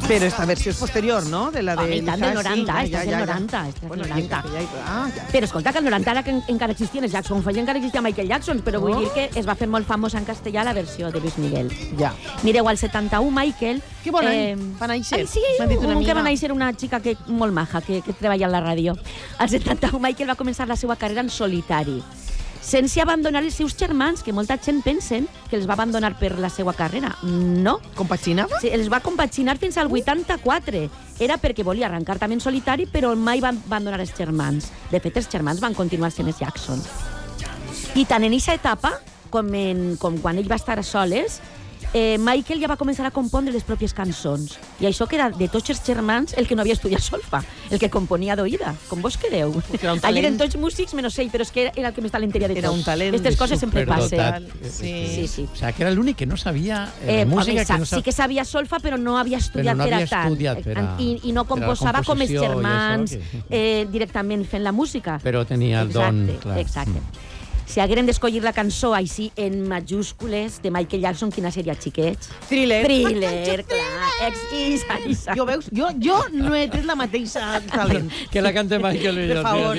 Però esta versió és posterior, no? De la de... I tant, del 90, esta és del 90. Però escolta, que el 90 ara que encara existien els Jackson 5, encara existia Michael Jackson, però vull dir que es va fer molt famosa en castellà la versió de Luis Miguel. Ja. Mireu, al 71 Michael... Que bon any va néixer. Sí, que va néixer una xica molt maja, que treballa a la ràdio. Al 71 Michael va començar la seva carrera en solitari, sense abandonar els seus germans, que molta gent pensen que els va abandonar per la seva carrera. No. Compaginava? Sí, els va compaginar fins al 84. Era perquè volia arrencar també en solitari, però mai van abandonar els germans. De fet, els germans van continuar sent els Jackson. I tant en aquesta etapa, com quan ell va estar a soles, Michael ja va començar a compondre les pròpies cançons. I això que era de tots els germans el que no havia estudiat solfa, el que componia d'oïda, com vos quedeu. Allà eren tots músics menys ell, però és que era el que més talenteria de tots. Era un talent. Aquestes coses sempre passen. Sí. O sea, que era l'únic que no sabia música. Sí que sabia solfa, però no havia estudiat per a tant. I no composava com els germans directament fent la música. Però tenia el don, clar. Exacte. Si haguérem d'escollir la cançó així en majúscules de Michael Jackson, quina seria, xiquets? Thriller. Thriller, clar. Isa. Jo, veus? Jo no he tret la mateixa talent. Que la cante Michael. Per favor.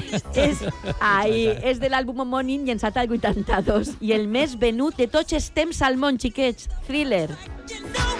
És de l'àlbum homònim llançat al 82 i el més venut de tots els temps al món, xiquets. Thriller.